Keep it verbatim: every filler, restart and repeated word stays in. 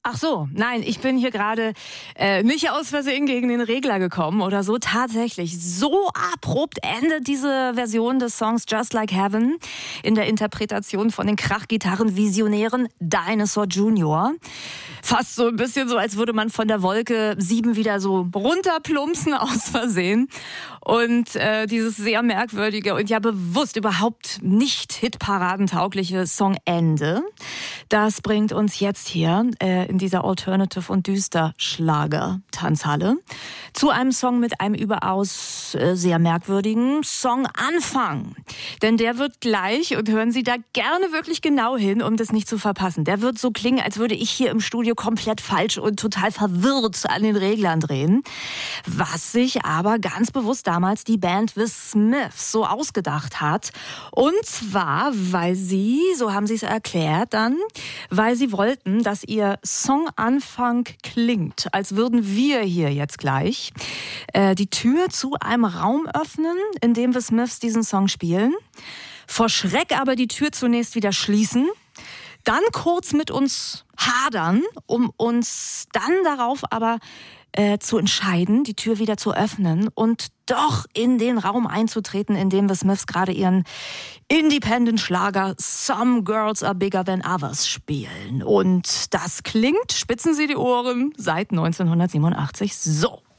Ach so, nein, ich bin hier gerade äh, nicht aus Versehen gegen den Regler gekommen oder so. Tatsächlich, so abrupt endet diese Version des Songs Just Like Heaven in der Interpretation von den Krachgitarren-Visionären Dinosaur Junior. Fast so ein bisschen so, als würde man von der Wolke sieben wieder so runterplumpsen aus Versehen. Und äh, dieses sehr merkwürdige und ja bewusst überhaupt nicht hitparadentaugliche Songende, das bringt uns jetzt hier äh, in dieser Alternative- und Düster-Schlager-Tanzhalle zu einem Song mit einem überaus äh, sehr merkwürdigen Songanfang. Denn der wird gleich, und hören Sie da gerne wirklich genau hin, um das nicht zu verpassen, der wird so klingen, als würde ich hier im Studio komplett falsch und total verwirrt an den Reglern drehen. Was sich aber ganz bewusst damals die Band The Smiths so ausgedacht hat. Und zwar, weil sie, so haben sie es erklärt dann, weil sie wollten, dass ihr Songanfang klingt, als würden wir hier jetzt gleich äh, die Tür zu einem Raum öffnen, in dem The Smiths diesen Song spielen, vor Schreck aber die Tür zunächst wieder schließen, dann kurz mit uns hadern, um uns dann darauf aber äh, zu entscheiden, die Tür wieder zu öffnen und doch in den Raum einzutreten, in dem The Smiths gerade ihren Independent-Schlager Some Girls Are Bigger Than Others spielen. Und das klingt, spitzen Sie die Ohren, seit neunzehnhundertsiebenundachtzig so.